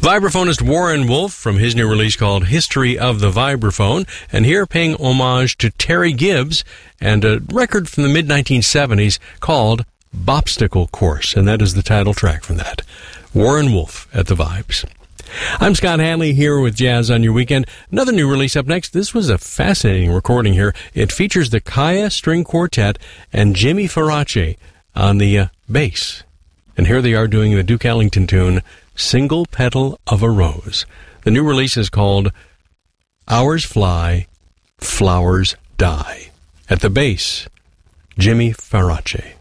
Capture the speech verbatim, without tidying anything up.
Vibraphonist Warren Wolf from his new release called History of the Vibraphone, and here paying homage to Terry Gibbs and a record from the mid nineteen seventies called Bopsticle Course, and that is the title track from that. Warren Wolf at the Vibes. I'm Scott Hanley here with Jazz on Your Weekend. Another new release up next. This was a fascinating recording here. It features the Kaya String Quartet and Jimmy Farace on the uh, bass. And here they are doing the Duke Ellington tune, Single Petal of a Rose. The new release is called Hours Fly, Flowers Die. At the bass, Jimmy Farace.